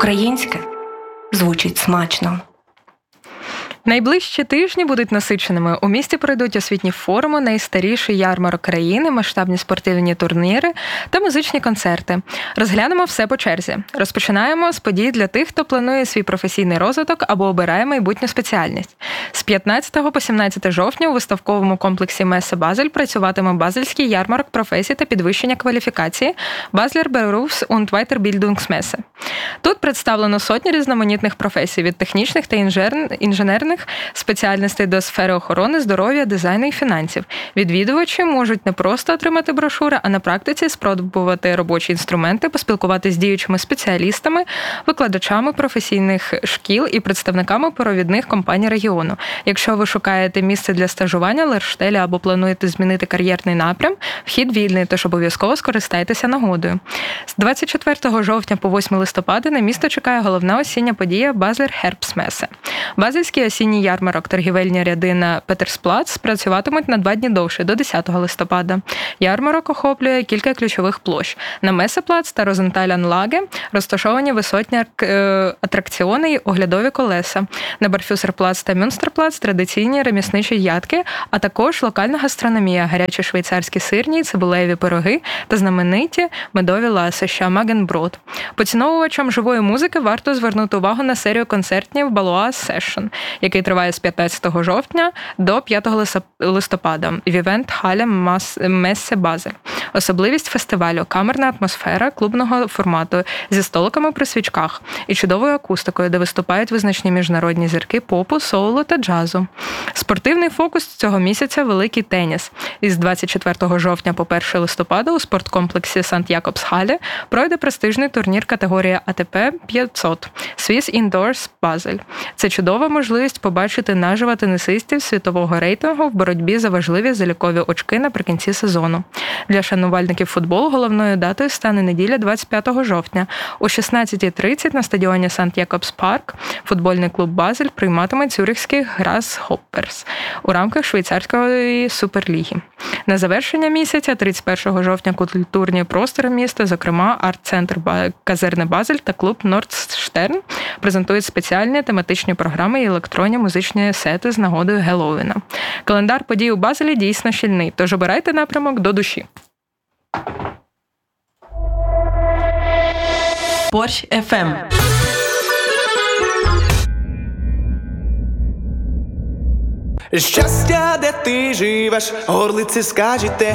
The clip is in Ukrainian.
Українське звучить смачно. Найближчі тижні будуть насиченими. У місті пройдуть освітні форуми, найстаріший ярмарок країни, масштабні спортивні турніри та музичні концерти. Розглянемо все по черзі. Розпочинаємо з подій для тих, хто планує свій професійний розвиток або обирає майбутню спеціальність. З 15 по 17 жовтня у виставковому комплексі Messe Basel працюватиме Базельський ярмарок професій та підвищення кваліфікації Basler Berufs- und Weiterbildungsmesse. Тут представлено сотні різноманітних професій від технічних та інженерних спеціальностей до сфери охорони, здоров'я, дизайну і фінансів. Відвідувачі можуть не просто отримати брошури, а на практиці спробувати робочі інструменти, поспілкуватися з діючими спеціалістами, викладачами професійних шкіл і представниками провідних компаній регіону. Якщо ви шукаєте місце для стажування, лерштелі або плануєте змінити кар'єрний напрям, вхід вільний, тож обов'язково скористайтеся нагодою. З 24 жовтня по 8 листопада на місто чекає головна осіння подія Basler Herbstmesse. Базельський осінній ярмарок, торгівельні ряди на Петерсплац працюватимуть на 2 дні довше, до 10 листопада. Ярмарок охоплює кілька ключових площ. На Месеплац та Розенталянлаге розташовані висотні атракціони й оглядові колеса. На Барфюсерплац та Мюнстерплац традиційні ремісничі ядки, а також локальна гастрономія, гарячі швейцарські сирні, цибулеві пироги та знамениті медові ласоща Магенброд. Поціновувачам живої музики варто звернути увагу на серію концертів Baloise Session, який триває з 15 жовтня до 5 листопада в івент-халі Messe Basel. Особливість фестивалю – камерна атмосфера клубного формату зі столиками при свічках і чудовою акустикою, де виступають визначні міжнародні зірки попу, соулу та джазу. Спортивний фокус цього місяця – великий теніс. Із 24 жовтня по 1 листопада у спорткомплексі Санкт-Якобс-Халі пройде престижний турнір категорії АТП 500 Swiss Indoors Basel. Це чудова можливість побачити наживо тенісистів світового рейтингу в боротьбі за важливі залікові очки наприкінці сезону. Для шанувальників футболу головною датою стане неділя 25 жовтня. О 16:30 на стадіоні Санкт-Якобс-Парк футбольний клуб «Базель» прийматиме цюрихський «Грасхопперс» у рамках швейцарської суперліги. На завершення місяця, 31 жовтня, культурні простори міста, зокрема арт-центр казерни «Базель» та клуб «Нордштерн» презентують спеціальні тематичні програми і електронні музичні сети з нагодою Геловіна. Календар подій у Базелі дійсно щільний, тож обирайте напрямок до душі. Борщ FM. Щастя, де ти живеш, горлиці скажете,